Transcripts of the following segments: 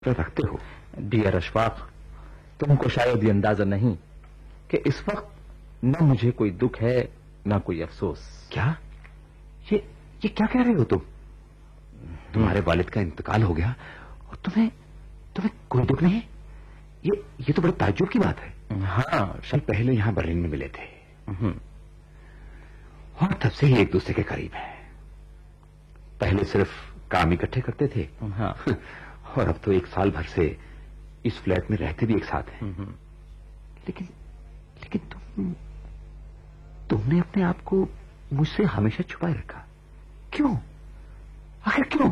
तो रखते हो। डियर अशफाक, तुमको शायद ये अंदाजा नहीं कि इस वक्त न मुझे कोई दुख है न कोई अफसोस। क्या? ये क्या कह रहे हो तुम? तुम्हारे वालिद का इंतकाल हो गया और तुम्हें कोई दुख नहीं? ये तो बड़ी ताज्जुब की बात है। हाँ, शायद पहले यहां बर्लिन में मिले थे और तब से ही एक दूसरे के करीब हैं। पहले सिर्फ काम इकट्ठे करते थे। हाँ। और अब तो 1 साल भर से इस फ्लैट में रहते भी एक साथ हैं। लेकिन तुमने अपने आप को मुझसे हमेशा छुपाए रखा। क्यों? आखिर क्यों?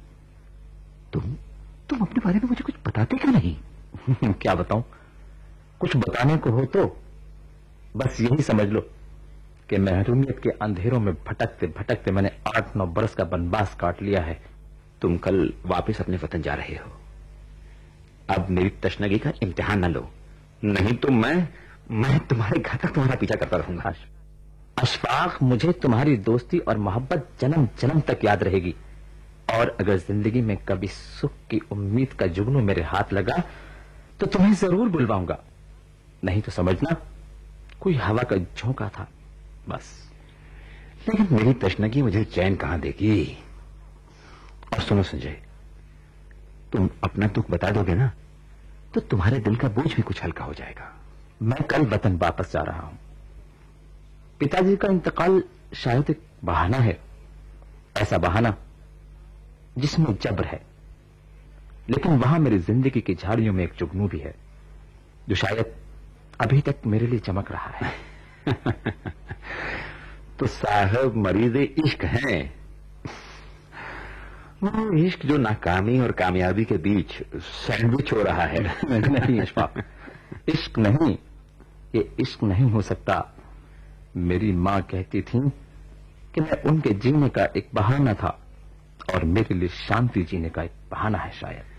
तुम अपने बारे में मुझे कुछ बताते क्यों नहीं? क्या बताऊं? कुछ बताने को हो तो बस यही समझ लो कि महरूमियत के अंधेरों में भटकते भटकते मैंने 8-9 बरस का बनवास काट लिया है। तुम कल वापस अपने वतन जा रहे हो। अब मेरी तशनगी का इम्तिहान न लो, नहीं तो मैं तुम्हारे घर तक तुम्हारा पीछा करता रहूंगा। अशफाक, मुझे तुम्हारी दोस्ती और मोहब्बत जन्म जन्म तक याद रहेगी। और अगर जिंदगी में कभी सुख की उम्मीद का जुगनू मेरे हाथ लगा तो तुम्हें जरूर बुलवाऊंगा, नहीं तो समझना कोई हवा का झोंका था बस। लेकिन मेरी तशनगी मुझे चैन कहां देगी? और सुनो संजय, तुम अपना दुख बता दोगे ना तो तुम्हारे दिल का बोझ भी कुछ हल्का हो जाएगा। मैं कल वतन वापस जा रहा हूं। पिताजी का इंतकाल शायद एक बहाना है, ऐसा बहाना जिसमें जबर है, लेकिन वहां मेरी जिंदगी की झाड़ियों में एक जुगनू भी है जो शायद अभी तक मेरे लिए चमक रहा है। तो साहब मरीज़े इश्क हैं। वो इश्क जो नाकामी और कामयाबी के बीच सैंडविच हो रहा है। नहीं अशफाक, इश्क नहीं, ये इश्क नहीं हो सकता। मेरी मां कहती थी कि मैं उनके जीने का एक बहाना था और मेरे लिए शांति जीने का एक बहाना है शायद।